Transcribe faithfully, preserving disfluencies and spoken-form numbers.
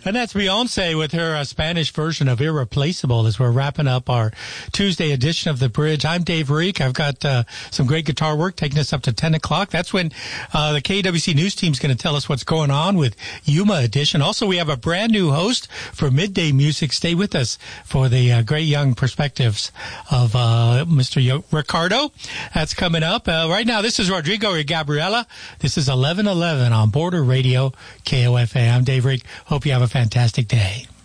And that's Beyonce with her uh, Spanish version of Irreplaceable as we're wrapping up our Tuesday edition of The Bridge. I'm Dave Reek. I've got uh, some great guitar work taking us up to ten o'clock. That's when uh, the K W C News team is going to tell us what's going on with Yuma Edition. Also, we have a brand new host for Midday Music. Stay with us for the uh, great young perspectives of uh, Mister Yo- Ricardo. That's coming up. Uh, right now, this is Rodrigo and Gabriela. This is eleven eleven on Border Radio, K O F A. I'm Dave Reek. Hope you have a fantastic day.